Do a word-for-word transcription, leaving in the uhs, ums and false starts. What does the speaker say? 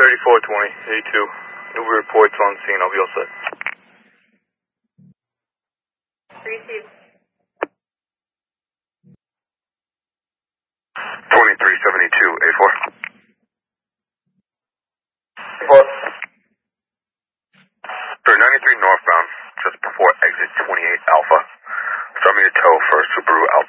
thirty-four twenty, eighty-two. New reports on scene, I'll be all set. Receive. twenty-three seventy-two, A four. four. three ninety-three northbound, just before exit twenty-eight Alpha. Start me to tow for Subaru Alpha.